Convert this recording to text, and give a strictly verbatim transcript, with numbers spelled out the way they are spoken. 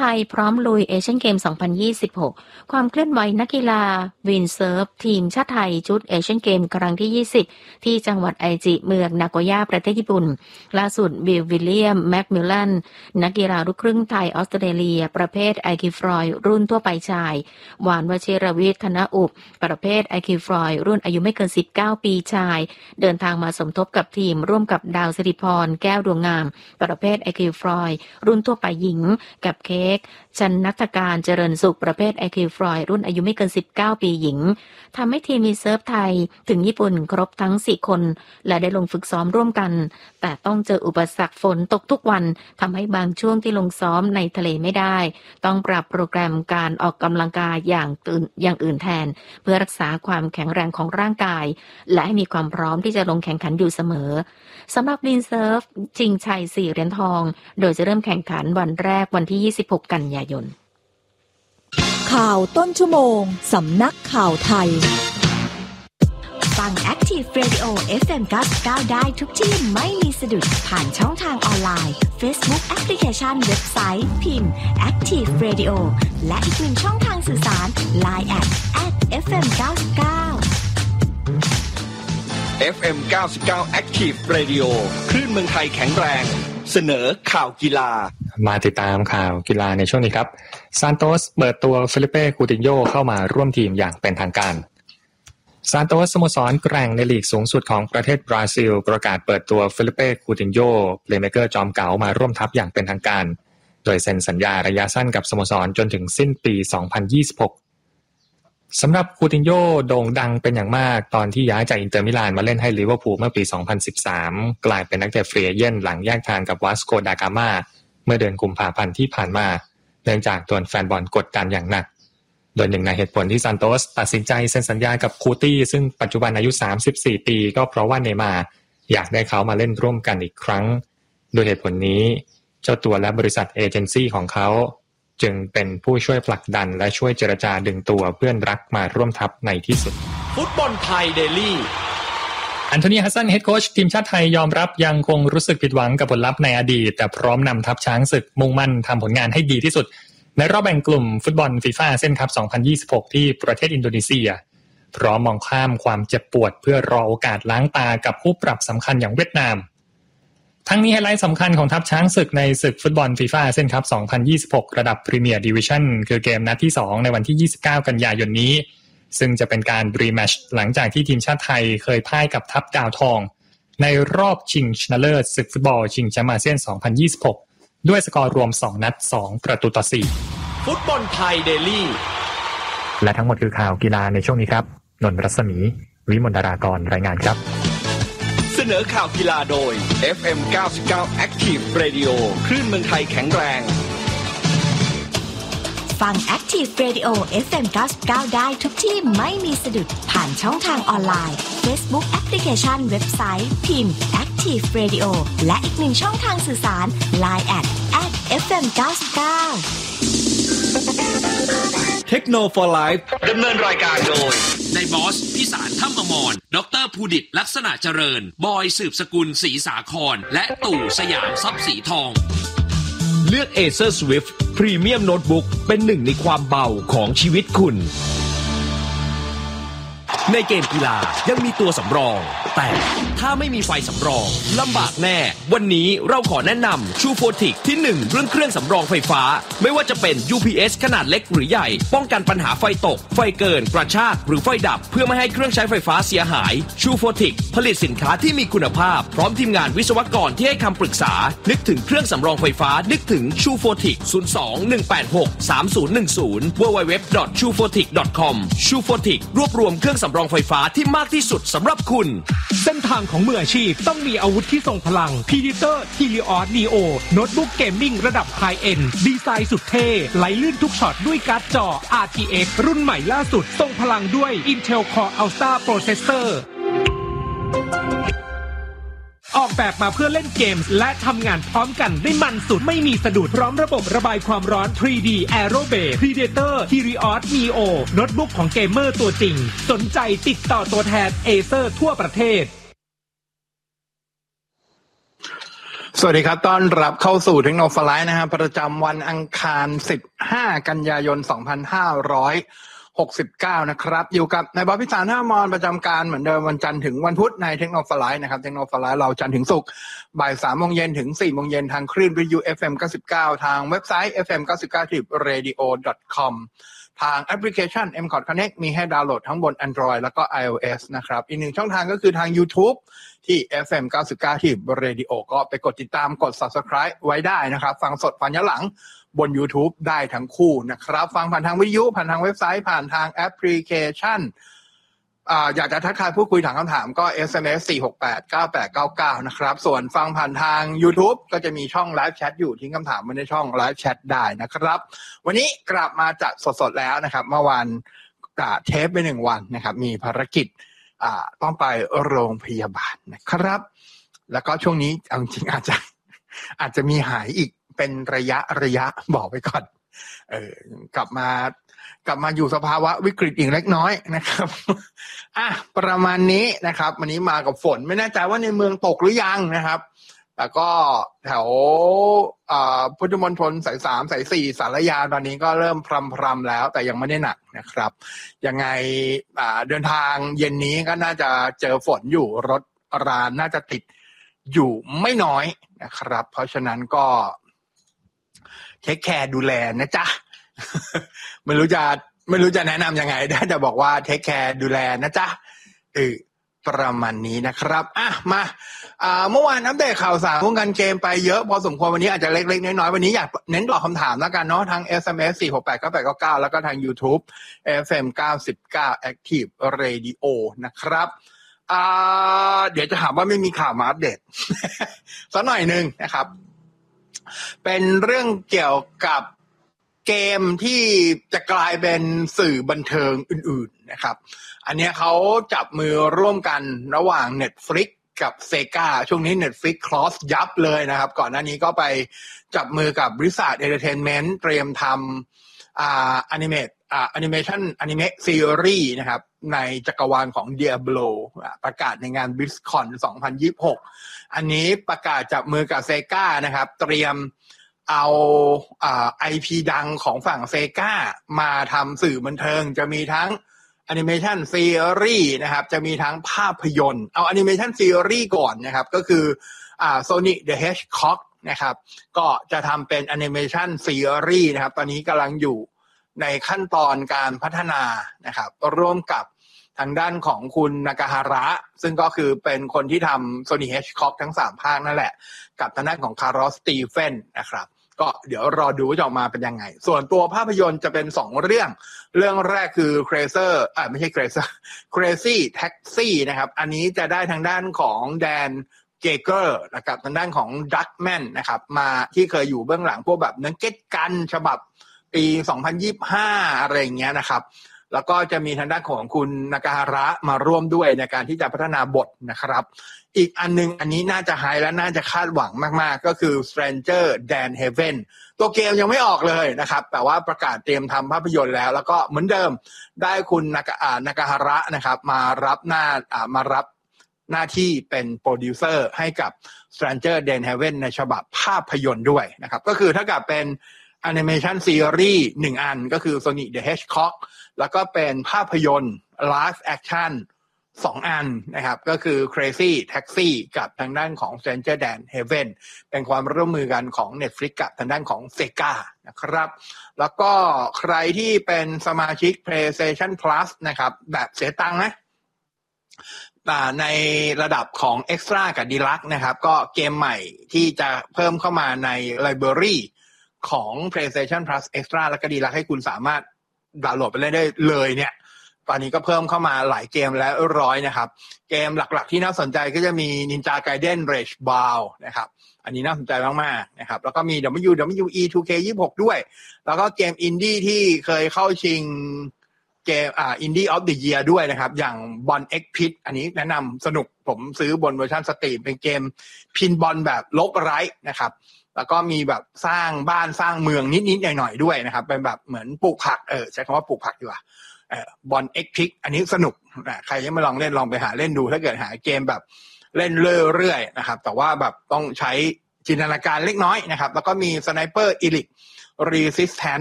ไทยพร้อมลุยเอเชียนเกมสองพันยี่สิบหกความเคลื่อนไหวนักกีฬาวินเซิร์ฟทีมชาติไทยชุดเอเชียนเกมครั้งที่ยี่สิบที่จังหวัดไอจิเมืองนาโกย่าประเทศญี่ปุ่นล่าสุดบิลวิลเลียมแม็กมิลลันนักกีฬาลูกครึ่งไทยออสเตรเลียประเภทไอคิฟรอยรุ่นทั่วไปชายหวานวชิรวิทย์ธนอุบประเภทไอคิฟรอยรุ่นอายุไม่เกินสิบเก้าปีชายเดินทางมาสมทบกับทีมร่วมกับดาวสิริพรแก้วดวงงามประเภทไอคิฟรอยรุ่นทั่วไปหญิงกับเค้กชันนัฐการเจริญสุขประเภทไอคิฟรอยรุ่นอายุไม่เกินสิบเก้าปีหญิงทำให้ทีมมีเซิร์ฟไทยถึงญี่ปุ่นครบทั้งสี่คนและได้ลงฝึกซ้อมร่วมกันแต่ต้องเจออุปสรรคฝนตกทุกวันทำให้บางช่วงที่ลงซ้อมในทะเลไม่ได้ต้องปรับโปรแกรมการออกกำลังกายอย่างอื่นอย่างอื่นแทนเพื่อรักษาความแข็งแรงของร่างกายและให้มีความพร้อมที่จะลงแข่งขันอยู่เสมอสำหรับวินเซิร์ฟชิงชัยสี่เหรียญทองโดยจะเริ่มแข่งขันวันแรกวันที่ยี่สิบหกกันยายนข่าวต้นชั่วโมงสำนักข่าวไทยฟัง Active Radio เอฟ เอ็ม เก้าสิบเก้าได้ทุกที่ไม่มีสะดุดผ่านช่องทางออนไลน์ Facebook Application เว็บไซต์พิมพ์ Active Radio และอีกหนึ่งช่องทางสื่อสาร ไลน์ แอท แอท เอฟ เอ็ม เก้าสิบเก้าเอฟ เอ็ม เก้าสิบเก้า Active Radio คลื่นเมืองไทยแข็งแรงเสนอข่าวกีฬามาติดตามข่าวกีฬาในช่วงนี้ครับซานโตสเปิดตัวฟิลิเป้คูตินโญเข้ามาร่วมทีมอย่างเป็นทางการซานโตสสโมสรแกร่งในลีกสูงสุดของประเทศบราซิลประกาศเปิดตัวฟิลิเป้คูตินโญเพลย์เมเกอร์จอมเก๋ามาร่วมทัพอย่างเป็นทางการโดยเซ็นสัญญาระยะสั้นกับสโมสรจนถึงสิ้นปีสองพันยี่สิบหกสำหรับคูตินโญโด่งดังเป็นอย่างมากตอนที่ย้ายจากอินเตอร์มิลานมาเล่นให้ลิเวอร์พูลเมื่อปีสองพันสิบสามกลายเป็นนักเตะฟรีเอเจนต์หลังแยกทางกับวาสโกดากามาเมื่อเดือนกุมภาพันธ์ที่ผ่านมาเนื่องจากตัวแฟนบอลกดดันอย่างหนักโดยหนึ่งในเหตุผลที่ซานโตสตัดสินใจเซ็นสัญญากับคูตี้ซึ่งปัจจุบันอายุสามสิบสี่ปีก็เพราะว่าเนย์มาร์อยากได้เขามาเล่นร่วมกันอีกครั้งโดยเหตุผลนี้เจ้าตัวและบริษัทเอเจนซี่ของเขาจึงเป็นผู้ช่วยผลักดันและช่วยเจรจาดึงตัวเพื่อนรักมาร่วมทัพในที่สุดฟุตบอลไทยเดลี่อันโทนี ฮัสซันเฮดโค้ชทีมชาติไทยยอมรับยังคงรู้สึกผิดหวังกับผลลัพธ์ในอดีตแต่พร้อมนำทัพช้างศึกมุ่งมั่นทำผลงานให้ดีที่สุดในรอบแบ่งกลุ่มฟุตบอลฟีฟ่าอาเซียนคัพสองพันยี่สิบหกที่ประเทศอินโดนีเซียพร้อมมองข้ามความเจ็บปวดเพื่อรอโอกาสล้างตากับคู่ปรับสำคัญอย่างเวียดนามทั้งนี้ไฮไลท์สำคัญของทัพช้างศึกในศึกฟุตบอลฟีฟ่าอาเซียนคัพสองพันยี่สิบหกระดับพรีเมียร์ดิวิชั่นคือเกมนัดที่สองในวันที่ยี่สิบเก้ากันยายนนี้ซึ่งจะเป็นการรีแมตช์หลังจากที่ทีมชาติไทยเคยพ่ายกับทัพดาวทองในรอบชิงชนะเลิศศึกฟุตบอลชิงแชมป์อาเซียนสองพันยี่สิบหกด้วยสกอร์รวมสองนัดสองประตูต่อสี่ฟุตบอลไทยเดลี่และทั้งหมดคือข่าวกีฬาในช่วงนี้ครับนนท์รัศมีวิมลดารากรรายงานครับเสนอข่าวกีฬาโดย เอฟ เอ็ม เก้าสิบเก้า Active Radio คลื่นเมืองไทยแข็งแรงฟัง Active Radio เอฟ เอ็ม เก้าสิบเก้าได้ทุกที่ไม่มีสะดุดผ่านช่องทางออนไลน์ Facebook Application เว็บไซต์พิมพ์ Active Radio และอีกหนึ่งช่องทางสื่อสาร ไลน์ แอท แอท เอฟ เอ็ม เก้าสิบเก้าเทคโนโลยีดำเนินรายการโดยนายบอสพิสารถ้ำอมรดรภูดิตลักษณะเจริญบอยสืบสกุลศรีสาครและตู่สยามทรัพย์สีทองเลือก Acer Swift Premium Notebook เป็นหนึ่งในความเบาของชีวิตคุณในเกมกีฬายังมีตัวสำรองแต่ถ้าไม่มีไฟสำรองลำบากแน่วันนี้เราขอแนะนำ True Fortic ที่หนึ่งเรื่องเครื่องสำรองไฟฟ้าไม่ว่าจะเป็น ยู พี เอส ขนาดเล็กหรือใหญ่ป้องกันปัญหาไฟตกไฟเกินกระชากหรือไฟดับเพื่อไม่ให้เครื่องใช้ไฟฟ้าเสียหาย True Fortic ผลิตสินค้าที่มีคุณภาพพร้อมทีมงานวิศวกรที่ให้คำปรึกษานึกถึงเครื่องสำรองไฟฟ้านึกถึง True Fortic ศูนย์ สอง หนึ่ง แปด หก สาม ศูนย์ หนึ่ง ศูนย์ ดับเบิลยู ดับเบิลยู ดับเบิลยู ดอท ทรู โฟร์ติก ดอท คอม True Fortic รวบรวมเครื่องสำรองไฟฟ้าที่มากที่สุดสำหรับคุณเส้นทางของมืออาชีพต้องมีอาวุธที่ทรงพลัง Predator Helios Neo โน้ตบุ๊กเกมมิ่งระดับไฮเอ็นด์ดีไซน์สุดเท่ไหลลื่นทุกช็อตด้วยการ์ดจอ อาร์ ที เอ็กซ์ รุ่นใหม่ล่าสุดทรงพลังด้วย Intel Core Ultra Processor ออกแบบมาเพื่อเล่นเกมและทำงานพร้อมกันได้มันสุดไม่มีสะดุดพร้อมระบบระบายความร้อน ทรี ดี Aero Base Predator Helios Neo โน้ตบุ๊กของเกมเมอร์ตัวจริงสนใจติดต่อตัวแทน Acer ทั่วประเทศสวัสดีครับต้อนรับเข้าสู่เทคโนโลยีนะฮะประจำวันอังคารสิบห้ากันยายนสองพันห้าร้อยหกสิบเก้านะครับอยู่กับนายบอสพิสารท่ามอนประจำการเหมือนเดิมวันจันทร์ถึงวันพุธในเทคโนโลยีนะครับเทคโนโลยีเราจันทร์ถึงศุกร์บ่ายสามโมงเย็นถึงสี่โมงเย็นทางคลื่นวิทยุ เอฟ เอ็ม เก้าสิบเก้าทางเว็บไซต์ เอฟ เอ็ม เก้าสิบเก้า เรดิโอ ดอท คอม ทางแอปพลิเคชัน เอ็ม คอร์ด Connect มีให้ดาวน์โหลดทั้งบน Android แล้วก็ iOS นะครับอีกหนึ่งช่องทางก็คือทาง YouTube ที่ เอฟ เอ็ม เก้าสิบเก้า Radio ก็ไปกดติดตามกด Subscribe ไว้ได้นะครับฟังสดฟังย้อนหลังบน YouTube ได้ทั้งคู่นะครับฟังผ่านทางวิทยุผ่านทางเว็บไซต์ผ่านทางแอปพลิเคชันอ่าอยากจะทักทายพูดคุยถามคำถามก็ เอส เอ็ม เอส สี่ หก แปด เก้า แปด เก้า เก้านะครับส่วนฟังผ่านทาง YouTube ก็จะมีช่องไลฟ์แชทอยู่ทิ้งคำถามไว้ในช่องไลฟ์แชทได้นะครับวันนี้กลับมาจัดสดๆแล้วนะครับเมื่อวานเทปไปหนึ่งวันนะครับมีภารกิจอ่าต้องไปโรงพยาบาลนะครับแล้วก็ช่วงนี้เอาจริงอาจจะอาจจะมีหายอีกเป็นระยะระยะบอกไว้ก่อนเออกลับมากลับมาอยู่สภาวะวิกฤตอีกเล็กน้อยนะครับอ่ะประมาณนี้นะครับวันนี้มากับฝนไม่แน่ใจว่าในเมืองตกหรือยังนะครับแต่ก็แถวอ่าพุทธมณฑลสายสามสายสี่สารยาตอนนี้ก็เริ่มพรำๆแล้วแต่ยังไม่ได้หนักนะครับยังไงอ่าเดินทางเย็นนี้ก็น่าจะเจอฝนอยู่รถราน่าจะติดอยู่ไม่น้อยนะครับเพราะฉะนั้นก็เทคแคร์ดูแลนะจ๊ะ ไม่รู้จะไม่รู้จะแนะนำยังไงได้แต่บอกว่าเทคแคร์ดูแลนะจ๊ะเออประมาณนี้นะครับอ่ะมาอ่าเมื่อวานอัปเดตข่าวสารวงการเกมไปเยอะพอสมควรวันนี้อาจจะเล็กๆน้อยๆวันนี้อยากเน้นตอบคำถามแล้วกันเนาะทาง เอส เอ็ม เอส สี่ หก แปด เก้า แปด เก้า เก้าแล้วก็ทาง YouTube เอฟ เอ็ม เก้าสิบเก้า Active Radio นะครับอ่าเดี๋ยวจะถามว่าไม่มีข่าวมาอัปเดต สักหน่อยนึงนะครับเป็นเรื่องเกี่ยวกับเกมที่จะกลายเป็นสื่อบันเทิงอื่นๆนะครับอันนี้เขาจับมือร่วมกันระหว่าง Netflix กับ Sega ช่วงนี้ Netflix cross ยับเลยนะครับก่อนหน้านี้ก็ไปจับมือกับ Blizzard Entertainment เตรียมทำอ่าอนิเมตอ่าแอนิเมชันอนิเมะซีรีส์นะครับในจักรวาลของ Diablo ประกาศในงาน BlizzCon สองพันยี่สิบหกอันนี้ประกาศจับมือกับ Sega นะครับเตรียมเอาอ่า ไอ พี ดังของฝั่ง Sega มาทำสื่อบันเทิงจะมีทั้งแอนิเมชันซีรีส์นะครับจะมีทั้งภาพยนตร์เอาแอนิเมชันซีรีส์ก่อนนะครับก็คืออ่า Sonic the Hedgehog นะครับก็จะทำเป็นแอนิเมชันซีรีส์นะครับตอนนี้กำลังอยู่ในขั้นตอนการพัฒนานะครับร่วมกับทางด้านของคุณนากาฮาระซึ่งก็คือเป็นคนที่ทำ Sonic Hedgehog ทั้งสามภาคนั่นแหละกับทางด้านของคาร์ล สตีเฟนนะครับก็เดี๋ยวรอดูว่าจะออกมาเป็นยังไงส่วนตัวภาพยนตร์จะเป็นสองเรื่องเรื่องแรกคือ Crazer อ่าไม่ใช่ Crazer Crazy Taxi นะครับอันนี้จะได้ทางด้านของแดนเกเกอร์นะครับทางด้านของดักแมนนะครับมาที่เคยอยู่เบื้องหลังพวกแบบนักเก็ตกันฉบับปีสองพันยี่สิบห้าอะไรอย่างเงี้ยนะครับแล้วก็จะมีทางด้านของคุณนากาฮาระมาร่วมด้วยในการที่จะพัฒนาบทนะครับอีกอันนึงอันนี้น่าจะไฮและน่าจะคาดหวังมากๆก็คือ Stranger Than Heaven ตัวเกมยังไม่ออกเลยนะครับแต่ว่าประกาศเตรียมทำภาพยนตร์แล้วแล้วก็เหมือนเดิมได้คุณนากาอ่านากาฮาระนะครับมารับหน้าอ่ามารับหน้าที่เป็นโปรดิวเซอร์ให้กับ Stranger Than Heaven ในฉบับภาพยนตร์ด้วยนะครับก็คือถ้าเกิดเป็นแอนิเมชันซีรีส์หนึ่งอันก็คือ Sonic the Hedgehog แล้วก็เป็นภาพยนตร์ Live Action สองอันนะครับก็คือ Crazy Taxi กับทางด้านของ Stranger Than Heaven เป็นความร่วมมือกันของ Netflix กับทางด้านของ Sega นะครับแล้วก็ใครที่เป็นสมาชิก PlayStation Plus นะครับแบบเสียตังค์นะในระดับของ Extra กับ Deluxe นะครับก็เกมใหม่ที่จะเพิ่มเข้ามาใน Library ของ PlayStation Plus Extra แล้วก็ Deluxe ให้คุณสามารถดาวน์โหลดไปเล่นได้เลยเนี่ยตอนนี้ก็เพิ่มเข้ามาหลายเกมแล้วร้อยนะครับเกมหลักๆที่น่าสนใจก็จะมี Ninja Gaiden Ragebound นะครับอันนี้น่าสนใจมากๆนะครับแล้วก็มี ดับเบิลยู ดับเบิลยู อี ทู เค ยี่สิบหก ด้วยแล้วก็เกมอินดี้ที่เคยเข้าชิงเกมอ่า Indie of the Year ด้วยนะครับอย่าง Bon X Pit อันนี้แนะนำสนุกผมซื้อบนเวอร์ชันสตรีมเป็นเกมพินบอลแบบโลกไร้นะครับแล้วก็มีแบบสร้างบ้านสร้างเมืองนิดๆหน่อยๆด้วยนะครับเป็นแบบเหมือนปลูกผักเออใช้คำว่าปลูกผักดีกว่าเอ่อบอลเอ็กพิกอันนี้สนุกนะใครยังไม่ลองเล่นลองไปหาเล่นดูถ้าเกิดหาเกมแบบเล่นเรื่อยๆนะครับแต่ว่าแบบต้องใช้จินตนาการเล็กน้อยนะครับแล้วก็มีสไนเปอร์อีลิกรีซิสแทน